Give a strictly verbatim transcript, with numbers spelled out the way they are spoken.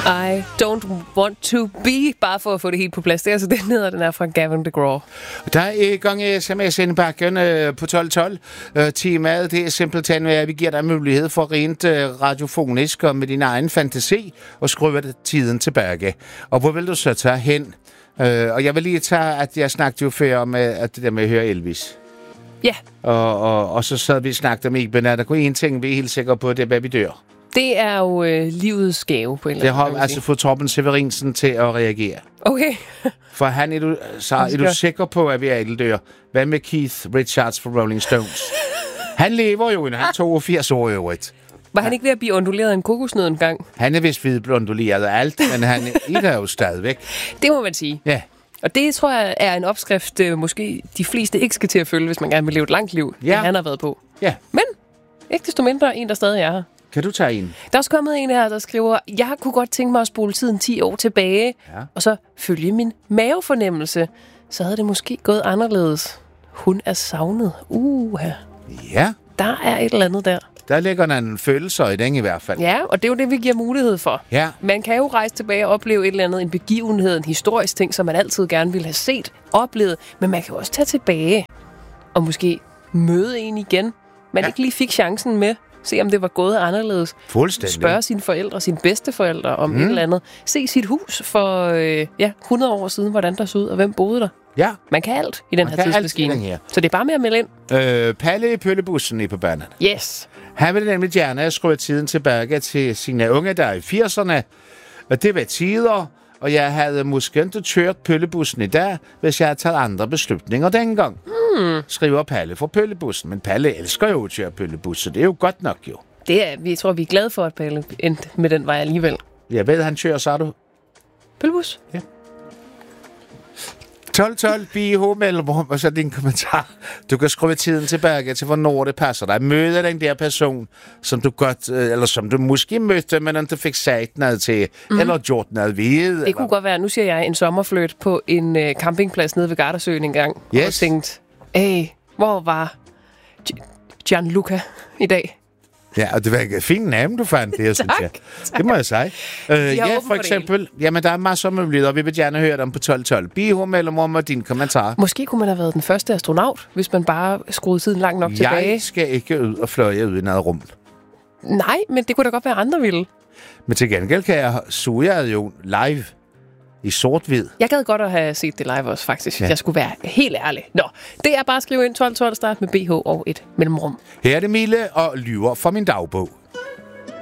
I don't want to be, bare for at få det helt på plads. Det er altså den hedder, den er fra Gavin DeGraw. Der er i gang i sms-indbakken øh, på tolv tolv. Øh, temaet, det er simpelthen, at vi giver dig mulighed for rent øh, radiofonisk og med din egen fantasi og skrive tiden tilbage. Og hvor vil du så tage hen? Øh, og jeg vil lige tage, at jeg snakkede jo før om at det der med at høre Elvis. Ja. Og, og, og så sad vi og snakkede om Iben, at der kunne en ting, vi er helt sikre på, det er, hvad vi dør. Det er jo øh, livets gave på en eller anden måde. Det har altså fået Torben Severinsen til at reagere. Okay. For han er du, så er du sikker på, at vi alle dør? Hvad med Keith Richards fra Rolling Stones? Han lever jo, han er toogfirs år i øvrigt. Var han ikke ved at blive onduleret af en kokosnød en gang? Han er vist ved at onduleret af alt, men han er der jo stadigvæk. Det må man sige. Ja. Og det tror jeg er en opskrift, øh, måske de fleste ikke skal til at følge, hvis man gerne vil leve et langt liv, ja. Han har været på. Ja. Men ikke desto mindre en, der stadig er her. Kan du tage en? Der er også kommet en her, der skriver, jeg kunne godt tænke mig at spole tiden ti år tilbage, ja. Og så følge min mavefornemmelse. Så havde det måske gået anderledes. Hun er savnet. Uha. Ja. Der er et eller andet der. Der ligger en følelse i den i hvert fald. Ja, og det er jo det, vi giver mulighed for. Ja. Man kan jo rejse tilbage og opleve et eller andet, en begivenhed, en historisk ting, som man altid gerne ville have set, oplevet. Men man kan også tage tilbage og måske møde en igen, man ja. Ikke lige fik chancen med. Se, om det var gået anderledes. Fuldstændig. Spørge sine forældre, sine bedsteforældre om mm. et eller andet. Se sit hus for øh, ja, hundrede år siden, hvordan der så ud, og hvem boede der. Ja. Man kan alt i den Man her tidsmaskine. Her. Så det er bare med at melde ind. Øh, Palle i Pøllebussen i på banen. Yes. Han ville nemlig gerne have skruet tiden tilbage til sine unge dage i firserne. Og det var tider, og jeg havde måske ikke kørt Pøllebussen i dag, hvis jeg havde taget andre beslutninger dengang. Hmm. Skriver Palle for Pøllebussen. Men Palle elsker jo at køre Pøllebus, så det er jo godt nok jo. Det er, vi tror, vi er glade for, at Palle endte med den vej alligevel. Jeg ved, han kører, så er du. Pøllebus? Ja. tolv tolv, B H mellemrum, og så din kommentar. Du kan skrue tiden tilbage til, hvornår det passer dig. Møde den der person, som du godt, eller som du måske mødte, men ikke fik sagt noget til, mm. eller gjort noget ved. Det eller? Kunne godt være, nu siger jeg, en sommerfløjt på en uh, campingplads nede ved Gardasøen en gang. Yes. Og tænkte, hey, hvor var Gianluca i dag? Ja, og det var et fint navn, du fandt det, synes jeg. Tak. Det må jeg sige. Uh, ja, for eksempel. Jamen, der er masser af muligheder, og vi vil gerne høre dem på tolv tolv. B H mellemrum og din kommentar. Måske kunne man have været den første astronaut, hvis man bare skruede tiden langt nok jeg tilbage. Jeg skal ikke ud og fløje ud i noget rum. Nej, men det kunne da godt være, andre ville. Men til gengæld kan jeg suge jo live i sort-hvid. Jeg gad godt at have set det live også, faktisk. Ja. Jeg skulle være helt ærlig. Nå, det er bare at skrive ind tolv tolv, start med B H og et mellemrum. Her er det Mille og lyver fra min dagbog.